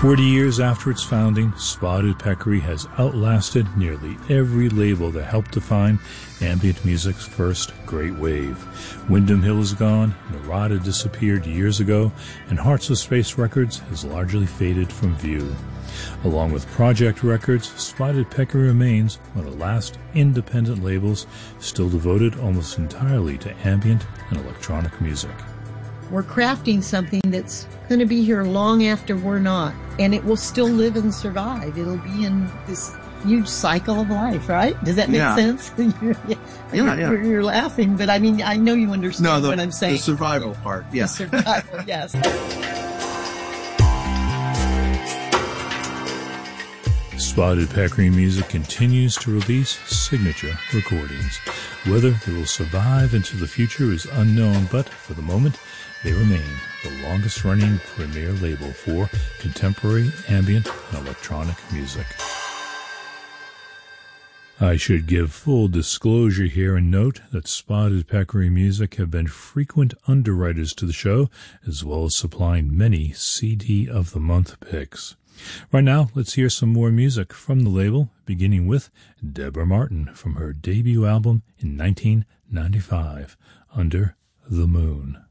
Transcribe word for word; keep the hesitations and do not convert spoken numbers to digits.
Forty years after its founding, Spotted Peccary has outlasted nearly every label that helped define ambient music's first great wave. Windham Hill is gone, Narada disappeared years ago, and Hearts of Space Records has largely faded from view. Along with Project Records, Spotted Peccary remains one of the last independent labels still devoted almost entirely to ambient and electronic music. We're crafting something that's going to be here long after we're not, and it will still live and survive. It'll be in this huge cycle of life, right? Does that make yeah. sense? yeah, yeah, you're, yeah. You're laughing, but I mean, I know you understand no, the, what I'm saying. The survival part, yes. The survival, yes. Spotted Peccary Music continues to release signature recordings. Whether they will survive into the future is unknown, but for the moment, they remain the longest-running premier label for contemporary ambient and electronic music. I should give full disclosure here and note that Spotted Peccary Music have been frequent underwriters to the show, as well as supplying many C D of the Month picks. Right now, let's hear some more music from the label, beginning with Deborah Martin from her debut album in nineteen ninety-five, Under the Moon.